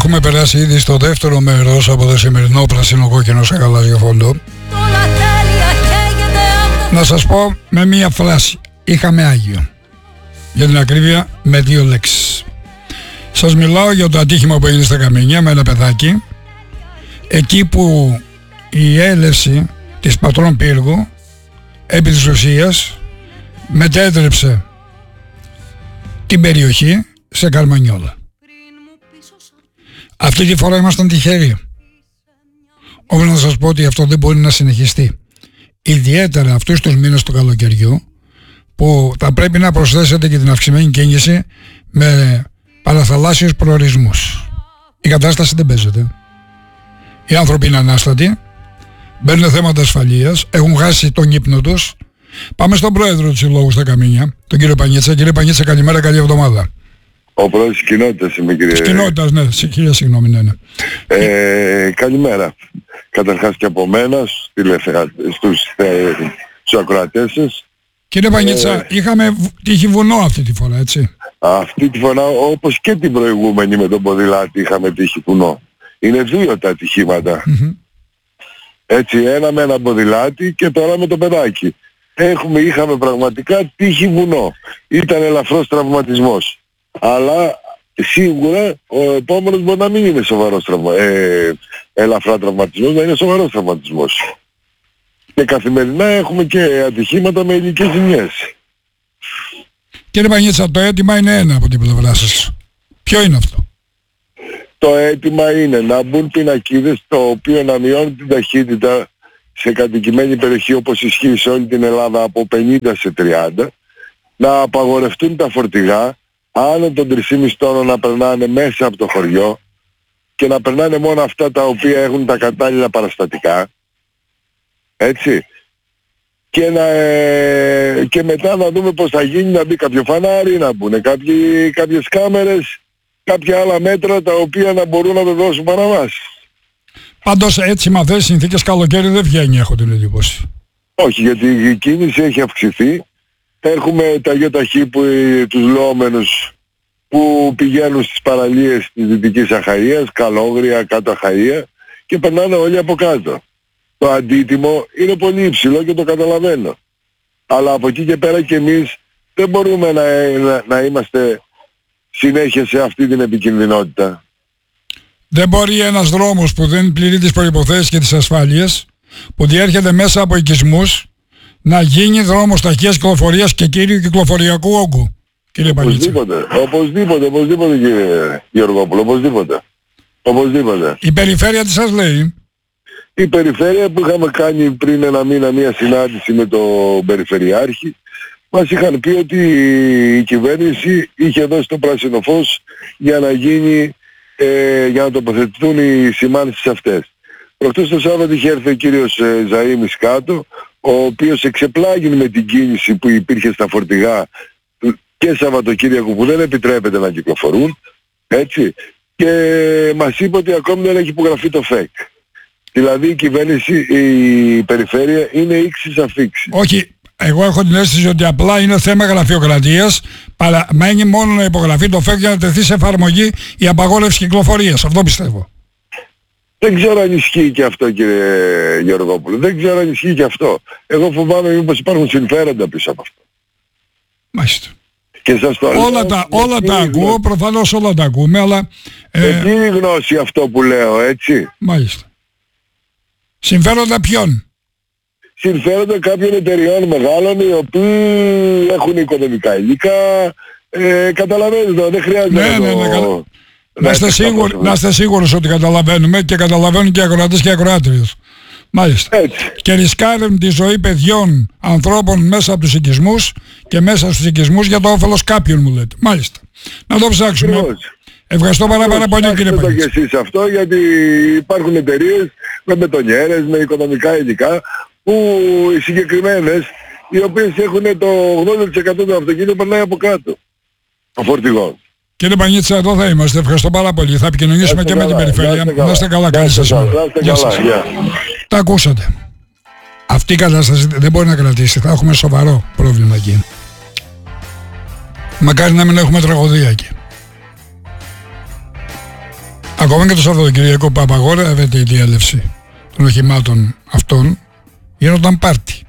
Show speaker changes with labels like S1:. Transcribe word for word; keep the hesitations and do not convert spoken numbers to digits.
S1: έχουμε περάσει ήδη στο δεύτερο μέρος από το σημερινό πράσινο κόκκινο σε γαλάζιο φόντο. Να σας πω με μία φράση. Είχαμε Άγιο. Για την ακρίβεια με δύο λέξεις. Σας μιλάω για το ατύχημα που έγινε στα Καμίνια με ένα παιδάκι. Εκεί που η έλευση της πατρών πύργου επί της ουσίας μετέτρεψε την περιοχή σε Καρμανιόλα. Αυτή τη φορά ήμασταν τυχεροί. Όμως να σας πω ότι αυτό δεν μπορεί να συνεχιστεί. Ιδιαίτερα αυτούς τους μήνες του καλοκαιριού που θα πρέπει να προσθέσετε και την αυξημένη κίνηση με παραθαλάσσιους προορισμούς. Η κατάσταση δεν παίζεται. Οι άνθρωποι είναι ανάστατοι, μπαίνουν θέματα ασφαλείας, έχουν χάσει τον ύπνο τους. Πάμε στον πρόεδρο του Συλλόγου στα Καμίνια, τον κύριο Πανίτσα. Κύριε Πανίτσα, καλημέρα, καλή εβδομάδα.
S2: Ο πρόεδρος της κοινότητας είμαι, κύριε.
S1: Της κοινότητας, ναι, κύριε, συγγνώμη, ναι, ναι.
S2: Ε, καλημέρα. Καταρχάς και από μένα, στους, ε, στους ακροατές σας.
S1: Κύριε Πανίτσα, ε, είχαμε τύχει βουνό αυτή τη φορά, έτσι.
S2: Αυτή τη φορά, όπως και την προηγούμενη με τον ποδηλάτη, είχαμε τύχει βουνό. Είναι δύο τα ατυχήματα. Mm-hmm. Έτσι, ένα με ένα ποδηλάτι και τώρα με το παιδάκι. Έχουμε, είχαμε πραγματικά τύχει βουνό. Ήταν ελαφρός τραυματισμός. Αλλά σίγουρα ο επόμενος μπορεί να μην είναι σοβαρός τραυμα... ε, ελαφρά τραυματισμός, να είναι σοβαρός τραυματισμός. Και καθημερινά έχουμε και ατυχήματα με υλικές ζημιές.
S1: Κύριε Πανίτσα, το αίτημα είναι ένα από την πλευρά σας. Ποιο είναι αυτό?
S2: Το αίτημα είναι να μπουν πινακίδες το οποίο να μειώνει την ταχύτητα σε κατοικημένη περιοχή όπως ισχύει σε όλη την Ελλάδα από πενήντα σε τριάντα, να απαγορευτούν τα φορτηγά άνω των τρεις και μισό τόνων να περνάνε μέσα από το χωριό και να περνάνε μόνο αυτά τα οποία έχουν τα κατάλληλα παραστατικά, έτσι, και, να, ε, και μετά να δούμε πώς θα γίνει, να μπει κάποιο φανάρι, να μπουν κάποιοι, κάποιες κάμερες, κάποια άλλα μέτρα τα οποία να μπορούν να δώσουν παραβάσεις.
S1: Πάντως έτσι με αυτές τις συνθήκες καλοκαίρι δεν βγαίνει, έχω την εντύπωση.
S2: Όχι, γιατί η κίνηση έχει αυξηθεί. Έχουμε τα ΙΟΤΑΧΗ που τους λεόμενους που πηγαίνουν στις παραλίες της Δυτικής Αχαΐας, Καλόγρια, Κάτω Αχαΐα και περνάνε όλοι από κάτω. Το αντίτιμο είναι πολύ υψηλό και το καταλαβαίνω. Αλλά από εκεί και πέρα και εμείς δεν μπορούμε να, να, να είμαστε συνέχεια σε αυτή την επικινδυνότητα.
S1: Δεν μπορεί ένας δρόμος που δεν πληρεί τις προϋποθέσεις και τις ασφάλειες, που διέρχεται μέσα από οικισμούς, να γίνει δρόμος ταχείας κυκλοφορίας και κύριου κυκλοφοριακού όγκου, κύριε Πανίτσα.
S2: Οπωσδήποτε, οπωσδήποτε, οπωσδήποτε κύριε Γεωργόπουλο, οπωσδήποτε. Οπωσδήποτε.
S1: Η περιφέρεια τι σας λέει?
S2: Η περιφέρεια που είχαμε κάνει πριν ένα μήνα μία συνάντηση με τον Περιφερειάρχη, μας είχαν πει ότι η κυβέρνηση είχε δώσει το πράσινο φως για να γίνει, ε, για να τοποθετηθούν οι σημάνσεις αυτές. Προχτές το Σάββατο είχε έρθει ο κύριος ε, Ζαΐμης κάτω, ο οποίος εξεπλάγει με την κίνηση που υπήρχε στα φορτηγά και Σαββατοκύριακο που δεν επιτρέπεται να κυκλοφορούν, έτσι, και μας είπε ότι ακόμη δεν έχει υπογραφεί το ΦΕΚ. Δηλαδή η κυβέρνηση, η περιφέρεια είναι ίξις αφήξης.
S1: Όχι, εγώ έχω την αίσθηση ότι απλά είναι θέμα γραφειοκρατίας, παραμένει μόνο να υπογραφεί το ΦΕΚ για να τεθεί σε εφαρμογή η απαγόρευση κυκλοφορίας. Αυτό πιστεύω.
S2: Δεν ξέρω αν ισχύει και αυτό, κύριε Γεωργόπουλο. Δεν ξέρω αν ισχύει και αυτό. Εγώ φοβάμαι μήπως υπάρχουν συμφέροντα πίσω από αυτό.
S1: Μάλιστα.
S2: Και σας το
S1: όλα τα, όλα τα ακούω, προφανώς όλα τα ακούμε, αλλά...
S2: Ε, δεν είναι γνώση αυτό που λέω, έτσι.
S1: Μάλιστα. Συμφέροντα ποιον?
S2: Συμφέροντα κάποιων εταιριών μεγάλων οι οποίοι έχουν οικονομικά υλικά. Ε, καταλαβαίνετε, δεν χρειάζεται
S1: ναι,
S2: να
S1: ναι,
S2: το...
S1: ναι, ναι. Να είστε, σίγουροι, να είστε σίγουρος ότι καταλαβαίνουμε και καταλαβαίνουν και οι ακροατές και οι ακροάτριες. Μάλιστα.
S2: Έτσι.
S1: Και ρισκάρουν τη ζωή παιδιών, ανθρώπων μέσα από τους οικισμούς και μέσα στους οικισμούς για το όφελος κάποιων, μου λέτε. Μάλιστα. Να το ψάξουμε. Ακριβώς. Ευχαριστώ πάρα, πάρα πολύ, κύριε Πανίτσα.
S2: Ευχαριστώ και εσείς αυτό, γιατί υπάρχουν εταιρείες με μπετονιέρες, με οικονομικά υλικά, που οι συγκεκριμένες, οι οποίες έχουν το ογδόντα τοις εκατό του αυτοκίνητου περνάει από κάτω των φορτηγών.
S1: Κύριε Πανίτσα, εδώ θα είμαστε. Ευχαριστώ πάρα πολύ. Θα επικοινωνήσουμε και καλά με την περιφέρεια. Να είστε καλά. Καλή σας ώρα.
S2: Γεια σας.
S1: Τα ακούσατε. Αυτή η κατάσταση δεν μπορεί να κρατήσει. Θα έχουμε σοβαρό πρόβλημα εκεί. Μακάρι να μην έχουμε τραγωδία εκεί. Ακόμα και το Σαββατοκυριακό που απαγόρευεται η διέλευση των οχημάτων αυτών, γίνονταν πάρτι.